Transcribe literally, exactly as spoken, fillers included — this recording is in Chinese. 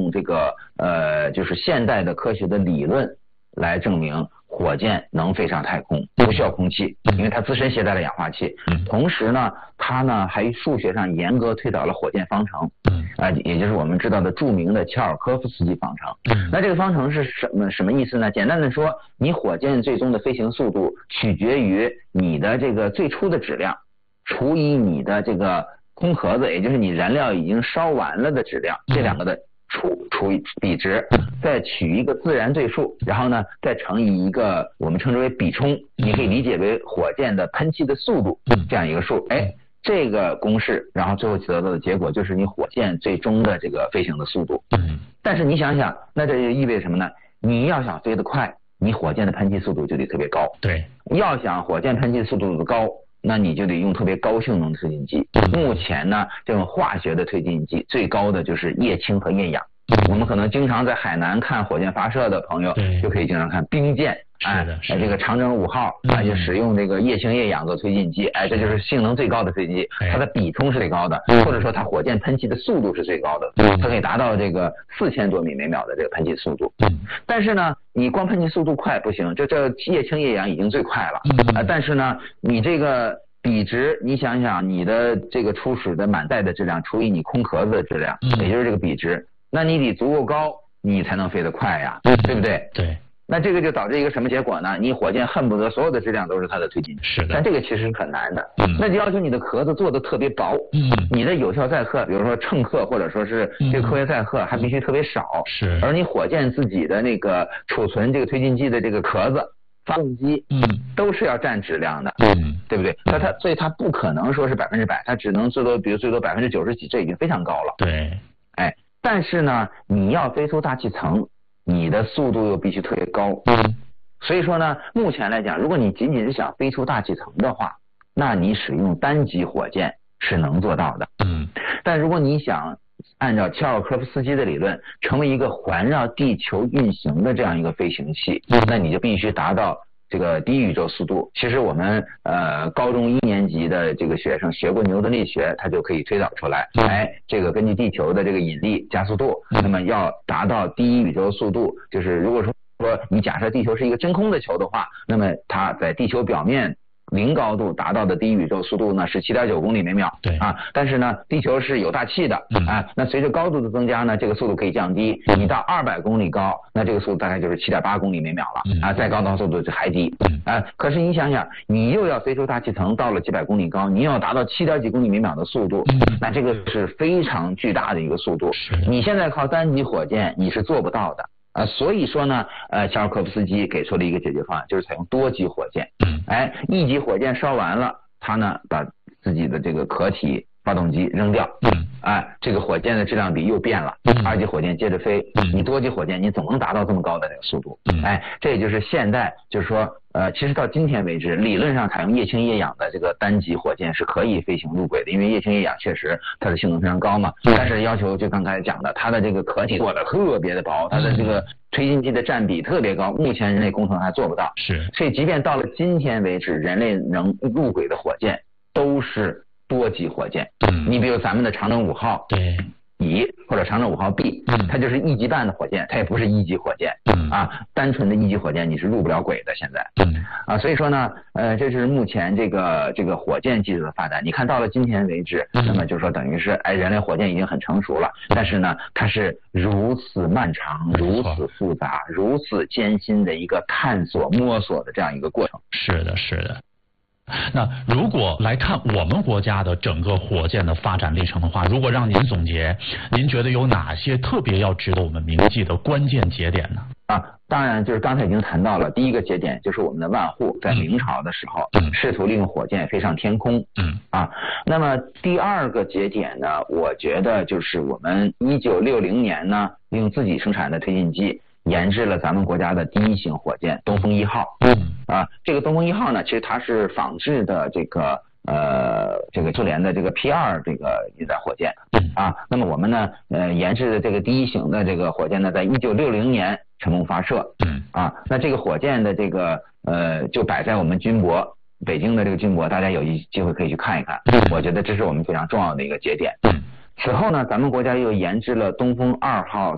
用这个呃就是现代的科学的理论来证明火箭能飞上太空，不需要空气，因为它自身携带了氧化气。同时呢，它呢还数学上严格推导了火箭方程，啊，也就是我们知道的著名的乔尔科夫斯基方程。那这个方程是什么什么意思呢？简单的说，你火箭最终的飞行速度取决于你的这个最初的质量除以你的这个空壳子，也就是你燃料已经烧完了的质量，这两个的除除以比值，再取一个自然对数，然后呢再乘以一个我们称之为比冲，你可以理解为火箭的喷气的速度这样一个数。哎，这个公式然后最后得到的结果就是你火箭最终的这个飞行的速度。但是你想想，那这就意味着什么呢？你要想飞得快，你火箭的喷气速度就得特别高。 对， 要想火箭喷气速度高，那你就得用特别高性能的推进剂。目前呢，这种化学的推进剂最高的就是液氢和液氧。我们可能经常在海南看火箭发射的朋友，就可以经常看兵舰，哎，这个长征五号啊，就使用这个液氢液氧做推进剂，哎，这就是性能最高的推进剂，它的比冲是最高的，或者说它火箭喷气的速度是最高的，它可以达到这个四千多米每秒的这个喷气速度。但是呢，你光喷气速度快不行，这这液氢液氧已经最快了，啊，但是呢，你这个比值，你想想你的这个初始的满载的质量除以你空壳子的质量，也就是这个比值，那你得足够高，你才能飞得快呀，对不对？ 对。 那这个就导致一个什么结果呢？你火箭恨不得所有的质量都是它的推进剂， 是的。 但这个其实是很难的，嗯，那就要求你的壳子做的特别薄，嗯，你的有效载荷，比如说乘客或者说是这个科学载荷还必须特别少， 是。 而你火箭自己的那个储存这个推进剂的这个壳子、发动机，嗯，都是要占质量的，嗯，对不对？那它所以它不可能说是百分之百，它只能最多，比如最多百分之九十几，这已经非常高了。 对， 哎，但是呢，你要飞出大气层，你的速度又必须特别高，嗯。所以说呢，目前来讲，如果你仅仅是想飞出大气层的话，那你使用单级火箭是能做到的。嗯，但如果你想按照乔尔科夫斯基的理论，成为一个环绕地球运行的这样一个飞行器，那你就必须达到这个低宇宙速度。其实我们呃高中一年级的这个学生学过牛顿力学，他就可以推导出来，哎，这个根据地球的这个引力加速度，那么要达到低宇宙速度，就是如果说说你假设地球是一个真空的球的话，那么它在地球表面零高度达到的低宇宙速度呢是 七点九公里每秒。 对啊，但是呢，地球是有大气的，嗯、啊，那随着高度的增加呢，这个速度可以降低。你到二百公里高，那这个速度大概就是 七点八公里每秒了，嗯、啊，再高的速度就还低。嗯、啊，可是你想想，你又要飞出大气层，到了几百公里高，你又要达到七点几公里每秒的速度，嗯、那这个是非常巨大的一个速度。你现在靠单级火箭你是做不到的。呃，所以说呢，呃，乔尔科夫斯基给出了一个解决方案，就是采用多级火箭。嗯，哎，一级火箭烧完了，他呢把自己的这个壳体、发动机扔掉。嗯，哎，这个火箭的质量比又变了。嗯，二级火箭接着飞。嗯，你多级火箭你总能达到这么高的这个速度。嗯，哎，这也就是现在就是说，呃，其实到今天为止，理论上采用液氢液氧的这个单级火箭是可以飞行入轨的，因为液氢液氧确实它的性能非常高嘛。但是要求就刚才讲的，它的这个壳体做的特别的薄，它的这个推进剂的占比特别高，目前人类工程还做不到。 是， 所以即便到了今天为止，人类能入轨的火箭都是多级火箭。嗯，你比如咱们的长征五号。 对。 乙或者长征五号 B， 它就是一级半的火箭，它也不是一级火箭，嗯啊，单纯的一级火箭你是入不了轨的现在，嗯啊，所以说呢，呃，这是目前这个这个火箭技术的发展。你看到了今天为止，那么就是说等于是哎，人类火箭已经很成熟了，但是呢，它是如此漫长、如此复杂、如此艰辛的一个探索、摸索的这样一个过程。 是的，是的。那如果来看我们国家的整个火箭的发展历程的话，如果让您总结，您觉得有哪些特别要值得我们铭记的关键节点呢？ 啊，当然就是刚才已经谈到了，第一个节点就是我们的万户在明朝的时候，嗯，试图利用火箭飞上天空，嗯啊，那么第二个节点呢，我觉得就是我们一九六零年呢，利用自己生产的推进剂研制了咱们国家的第一型火箭东风一号。嗯啊，这个东风一号呢，其实它是仿制的这个呃这个苏联的这个 P 二 这个运载火箭。啊，那么我们呢呃研制的这个第一型的这个火箭呢，在一九六零年成功发射。嗯啊，那这个火箭的这个呃就摆在我们军博北京的这个军博，大家有一机会可以去看一看。我觉得这是我们非常重要的一个节点。此后呢，咱们国家又研制了东风二号